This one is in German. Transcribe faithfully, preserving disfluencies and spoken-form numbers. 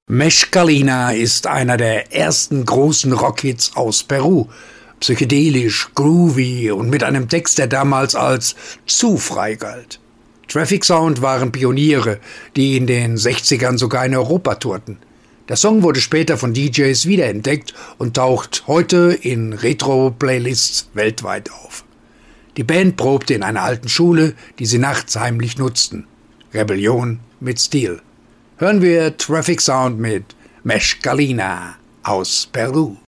Mezcalina ist einer der ersten großen Rockhits aus Peru. Psychedelisch, groovy und mit einem Text, der damals als zu frei galt. Traffic Sound waren Pioniere, die in den sechzigern sogar in Europa tourten. Der Song wurde später von D Js wiederentdeckt und taucht heute in Retro-Playlists weltweit auf. Die Band probte in einer alten Schule, die sie nachts heimlich nutzten. Rebellion mit Stil. Hören wir Traffic Sound mit Mezcalina aus Peru.